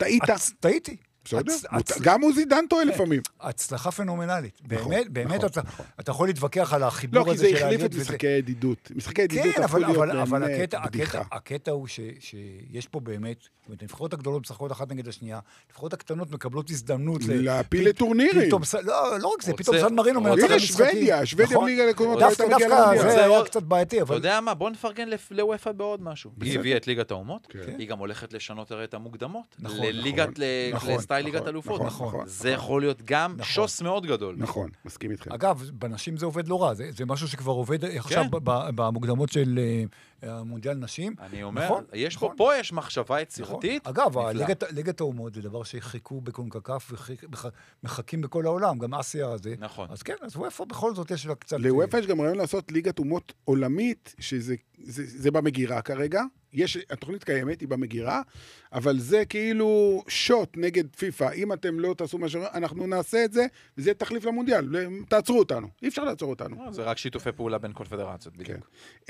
טעיתי. בסדר? גם הוא זידן טועה לפעמים. הצלחה פנומנלית. באמת, אתה יכול להתווכח על החיבור הזה של העניין. לא, כי זה החליף את משחקי הידידות. משחקי הידידות הפכו להיות באמת בדיחה. הקטע הוא שיש פה באמת, הנבחרות הגדולות משחקות אחת נגד השנייה, הנבחרות הקטנות מקבלות הזדמנות להפיל לטורנירים. לא רק זה, פתאום סן מרינו מנצח משחקים. שוודיה בליגה לקומות, דווקא זה היה קצת בעייתי. אתה יודע מה? בוא נפרגן לוופא בעוד משהו. היא הביאה את ליגת האומות, היא גם הולכת לשנות את המוקדמות. לסטייל ליגת אלופות. זה יכול להיות גם שוס מאוד גדול. נכון, מסכים איתכם. אגב, בנשים זה עובד לא רע, זה משהו שכבר עובד עכשיו במוקדמות של המונדיאל נשים. אני אומר, פה יש מחשבה יצירתית. אגב, ליגת האומות זה דבר שחיכו בקונקקף ומחכים בכל העולם, גם אסיה הזה. נכון. אז כן, אז וופא בכל זאת יש לה קצת... לוופא יש גם רעיון לעשות ליגת אומות עולמית, שזה במגירה כרגע. התוכנית קיימת, היא במגירה, אבל זה כאילו שוט נגד פיפה. אם אתם לא תעשו משהו, אנחנו נעשה את זה, וזה תחליף למונדיאל. תעצרו אותנו. אי אפשר לעצור אותנו. זה רק שיתופי פעולה בין קונפדרציות, בדיוק.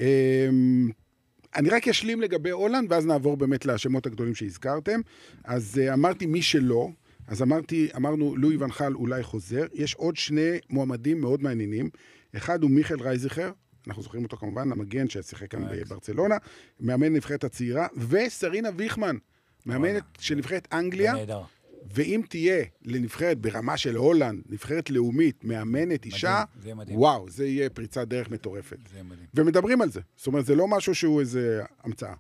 אני רק אשלים לגבי הולנד, ואז נעבור באמת לשמות הגדולים שהזכרתם. אז אמרתי מי שלא, אז אמרנו לואי ון חל אולי חוזר. יש עוד שני מועמדים מאוד מעניינים. אחד הוא מיכאל רייזיכר, אנחנו זוכרים אותו כמובן, המגן ששיחק כאן בברצלונה, מאמן נבחרת הצעירה, וסרינה ויכמן, מאמנת של נבחרת אנגליה, ואם תהיה לנבחרת ברמה של הולנד, נבחרת לאומית, מאמנת אישה, וואו, זה יהיה פריצת דרך מטורפת. ומדברים על זה. זאת אומרת, זה לא משהו שהוא איזה המצאה.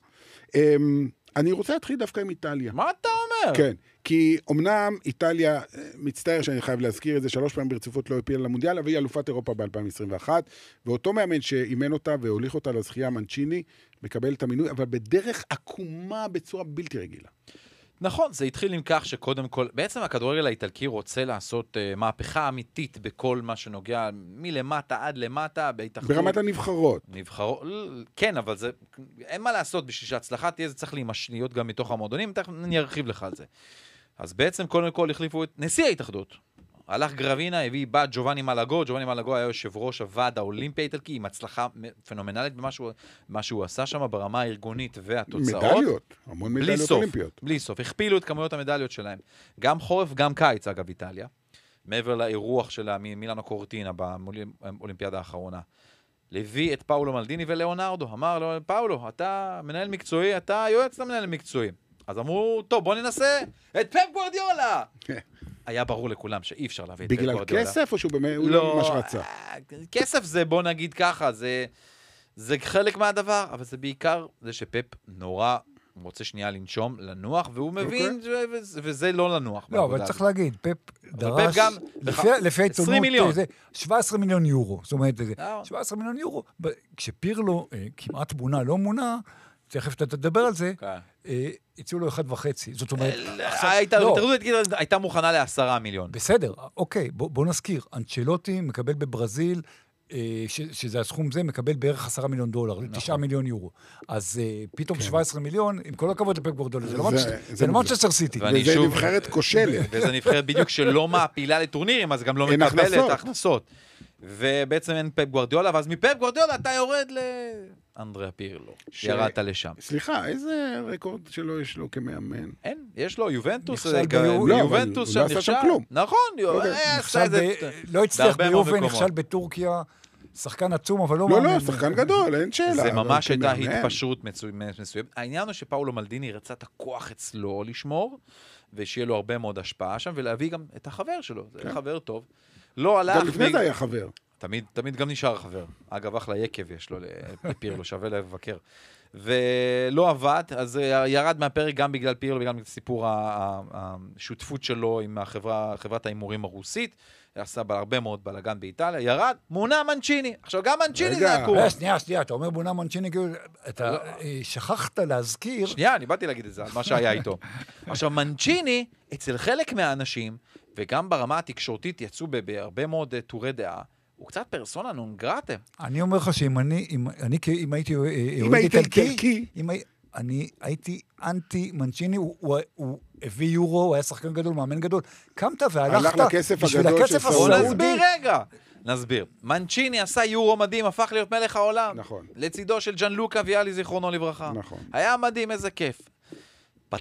אני רוצה להתחיל דווקא עם איטליה. מה אתה אומר? כן, כי אמנם איטליה, מצטער שאני חייב להזכיר את זה, 3 פעמים ברציפות לא הפילה למונדיאל, אבל היא אלופת אירופה ב-2021, ואותו מאמן שאימן אותה והוליך אותה לזכייה, מנצ'יני, מקבל את המינוי, אבל בדרך עקומה בצורה בלתי רגילה. נכון, זה התחיל עם כך שקודם כל, בעצם הכדורגל האיטלקי רוצה לעשות מהפכה אמיתית בכל מה שנוגע מלמטה עד למטה, בהתאחדות. ברמת הנבחרות. כן, אבל זה, אין מה לעשות בשביל שההצלחה תהיה, זה צריך להיות גם מתוך המועדונים, אני ארחיב לך על זה. אז בעצם קודם כל החליפו את נשיא ההתאחדות. הלך גרבינה, הביא בת ג'ובאני מלאגו, ג'ובאני מלאגו היה יושב ראש הוועד האולימפי האיטלקי, עם הצלחה פנומנלית במה שהוא עשה שם ברמה הארגונית והתוצאות. מדליות, המון מדליות אולימפיות. בלי סוף, הכפילו את כמויות המדליות שלהם. גם חורף, גם קיץ, אגב, איטליה. מעבר לאירוח שלה מילאנו קורטינה באולימפיאדה האחרונה. לביא את פאולו מלדיני ולאונרדו. אמר לו, פאולו, אתה מנהל מקצועי, אתה יועץ למנהל מקצועי. אז אמרו, טוב, בוא ננסה את פפ גוארדיולה. היה ברור לכולם שאי אפשר להביא את פפ גוארדיולה. בגלל כסף או שהוא באמת לא ממש רצה? כסף זה, בוא נגיד ככה, זה חלק מהדבר, אבל זה בעיקר זה שפפ נורא רוצה שנייה לנשום, לנוח, והוא מבין, וזה לא לנוח. לא, אבל צריך להגיד, פפ דרש, לפי העיתונות, 17 מיליון יורו. זאת אומרת, 17 מיליון יורו. כשפירלו כמעט מונה, לא מונה, תכף אתה תדבר על זה, הציעו לו 1.5. זאת אומרת... הייתה מוכנה ל10 מיליון. בסדר, אוקיי, בוא נזכיר. אנצ'לוטי מקבל בברזיל, שזה הסכום זה, מקבל בערך 10 מיליון דולר, 9 מיליון יורו. אז פתאום 17 מיליון, עם כל הכבוד לפפ גוארדיולה, זה לא מנצ'סטר סיטי. וזה נבחרת כושלת. וזה נבחרת בדיוק שלא מעפילה לטורנירים, אז גם לא מקבלת הכנסות. ובעצם אין פפ גוארדיולה, ואז מפפ גוארדיולה אתה יורד לאנדריה פירלו. ירדת לשם. סליחה, איזה רקורד שלו יש לו כמאמן? אין, יש לו יובנטוס. יובנטוס שם נכשל. נכון, לא הצליח ביובן, נכשל בטורקיה, שחקן עצום, אבל לא מאמן. לא, שחקן גדול, אין שאלה. זה ממש הייתה התפשרות מסוימת. העניין הוא שפאולו מלדיני רצה את הכוח אצלו לשמור, ושיהיה לו הרבה מאוד השפעה שם, ולהביא גם את החבר שלו. זה חבר טוב. לא הלך... גם לפני זה היה חבר. תמיד גם נשאר חבר. אגב, אחלה יקב יש לו לפירלו, שווה לבקר. ולא עבד, אז ירד מהפרק גם בגלל פירלו, וגם בגלל סיפור השותפות שלו עם חברת האימורים הרוסית. עשה הרבה מאוד בלגן באיטליה, ירד, מונה מנצ'יני. עכשיו, גם מנצ'יני זה הקור. שנייה, אתה אומר מונה מנצ'יני, אתה שכחת להזכיר... שנייה, אני באתי להגיד את זה, מה שהיה איתו. עכשיו, מנצ'יני, אצל חלק מהאנשים, וגם ברמה התקשורתית יצאו בהרבה מאוד טורי דעה, הוא קצת פרסונה נון גרטה. אני אומר לך שאם אם הייתי איטלקי, אני הייתי אנטי מנצ'יני, הוא הביא יורו, הוא היה שחקן גדול, מאמן גדול. קמת והלכת בשביל הכסף הסעודי. נסביר. מנצ'יני עשה יורו מדהים, הפך להיות מלך העולם. נכון. לצידו של ג'אן לוקה ויאלי זיכרונו לברכה. נכון. היה מדהים, איזה כיף.